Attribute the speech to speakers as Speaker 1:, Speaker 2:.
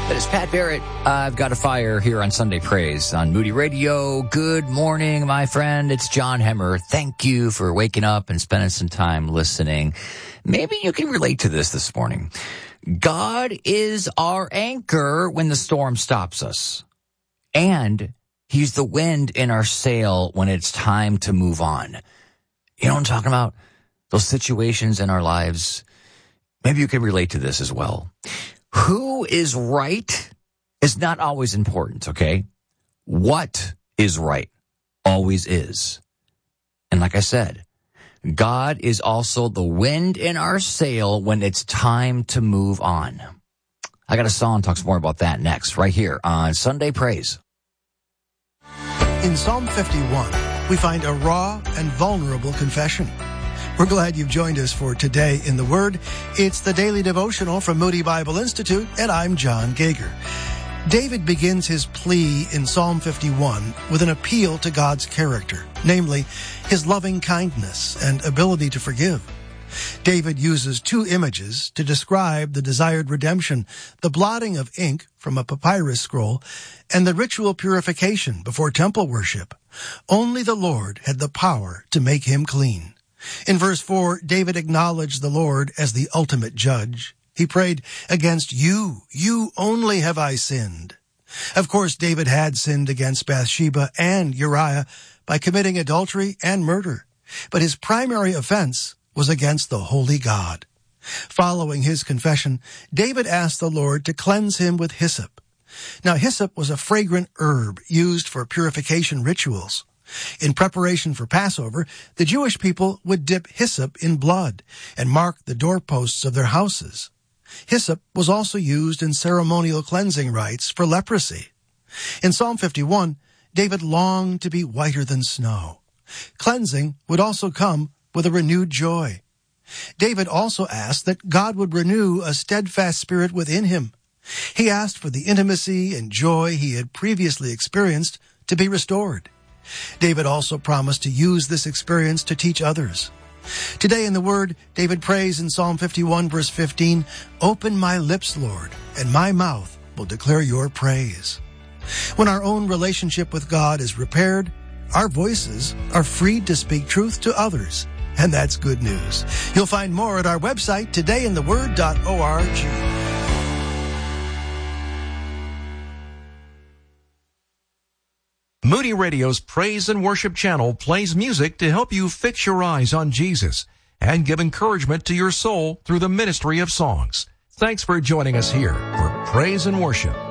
Speaker 1: That is Pat Barrett. I've got a fire here on Sunday Praise on Moody Radio. Good morning, my friend. It's John Hemmer. Thank you for waking up and spending some time listening. Maybe you can relate to this morning. God is our anchor when the storm stops us. And he's the wind in our sail when it's time to move on. You know what I'm talking about? Those situations in our lives. Maybe you can relate to this as well. Who is right is not always important, okay? What is right always is. And like I said, God is also the wind in our sail when it's time to move on. I got a song talks more about that next, right here on Sunday Praise.
Speaker 2: In Psalm 51, we find a raw and vulnerable confession. We're glad you've joined us for Today in the Word. It's the daily devotional from Moody Bible Institute, and I'm John Gager. David begins his plea in Psalm 51 with an appeal to God's character, namely his loving kindness and ability to forgive. David uses two images to describe the desired redemption, the blotting of ink from a papyrus scroll and the ritual purification before temple worship. Only the Lord had the power to make him clean. In verse 4, David acknowledged the Lord as the ultimate judge. He prayed, "Against you only have I sinned." Of course, David had sinned against Bathsheba and Uriah by committing adultery and murder. But his primary offense was against the holy God. Following his confession, David asked the Lord to cleanse him with hyssop. Now, hyssop was a fragrant herb used for purification rituals. In preparation for Passover, the Jewish people would dip hyssop in blood and mark the doorposts of their houses. Hyssop was also used in ceremonial cleansing rites for leprosy. In Psalm 51, David longed to be whiter than snow. Cleansing would also come with a renewed joy. David also asked that God would renew a steadfast spirit within him. He asked for the intimacy and joy he had previously experienced to be restored. David also promised to use this experience to teach others. Today in the Word, David prays in Psalm 51, verse 15, "Open my lips, Lord, and my mouth will declare your praise." When our own relationship with God is repaired, our voices are freed to speak truth to others. And that's good news. You'll find more at our website, todayintheword.org.
Speaker 3: Moody Radio's Praise and Worship channel plays music to help you fix your eyes on Jesus and give encouragement to your soul through the ministry of songs. Thanks for joining us here for Praise and Worship.